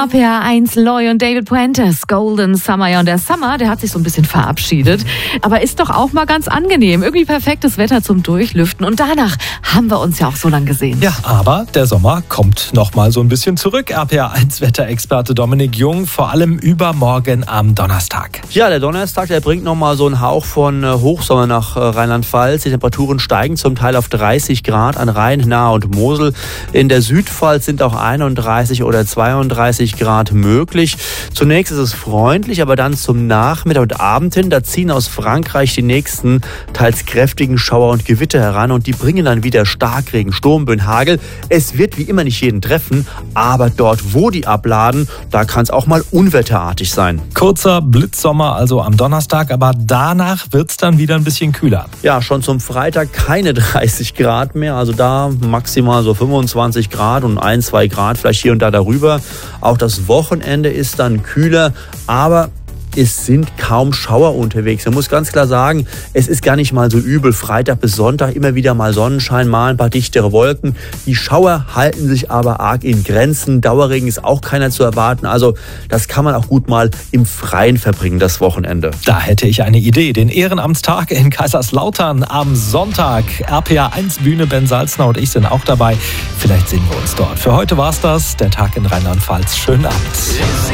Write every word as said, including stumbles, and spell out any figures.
R P R eins, Loy und David Puentes, Golden Summer. Ja, und der Summer, der hat sich so ein bisschen verabschiedet. Aber ist doch auch mal ganz angenehm. Irgendwie perfektes Wetter zum Durchlüften. Und danach haben wir uns ja auch so lange gesehen. Ja, aber der Sommer kommt noch mal so ein bisschen zurück. R P R eins Wetterexperte Dominik Jung, vor allem übermorgen am Donnerstag. Ja, der Donnerstag, der bringt noch mal so einen Hauch von Hochsommer nach Rheinland-Pfalz. Die Temperaturen steigen zum Teil auf dreißig Grad an Rhein, Nahe und Mosel. In der Südpfalz sind auch einunddreißig oder zweiunddreißig Grad möglich. Zunächst ist es freundlich, aber dann zum Nachmittag und Abend hin, da ziehen aus Frankreich die nächsten teils kräftigen Schauer und Gewitter heran und die bringen dann wieder Starkregen, Sturmböen, Hagel. Es wird wie immer nicht jeden treffen, aber dort, wo die abladen, da kann es auch mal unwetterartig sein. Kurzer Blitzsommer also am Donnerstag, aber danach wird es dann wieder ein bisschen kühler. Ja, schon zum Freitag keine dreißig Grad mehr, also da maximal so fünfundzwanzig Grad und ein, zwei Grad vielleicht hier und da darüber. Auch das Wochenende ist dann kühler, aber es sind kaum Schauer unterwegs. Man muss ganz klar sagen, es ist gar nicht mal so übel. Freitag bis Sonntag immer wieder mal Sonnenschein, mal ein paar dichtere Wolken. Die Schauer halten sich aber arg in Grenzen. Dauerregen ist auch keiner zu erwarten. Also das kann man auch gut mal im Freien verbringen, das Wochenende. Da hätte ich eine Idee. Den Ehrenamtstag in Kaiserslautern am Sonntag. R P R eins Bühne, Ben Salzner und ich sind auch dabei. Vielleicht sehen wir uns dort. Für heute war's das. Der Tag in Rheinland-Pfalz. Schönen Abend.